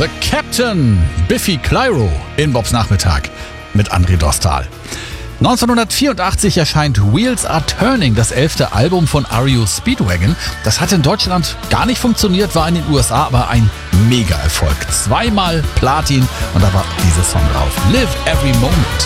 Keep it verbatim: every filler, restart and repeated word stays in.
The Captain, Biffy Clyro in Bobs Nachmittag mit André Dostal. neunzehnhundertvierundachtzig erscheint Wheels Are Turning, das elfte Album von R E O Speedwagon. Das hat in Deutschland gar nicht funktioniert, war in den U S A aber ein Mega-Erfolg. Zweimal Platin und da war dieser Song drauf. Live Every Moment.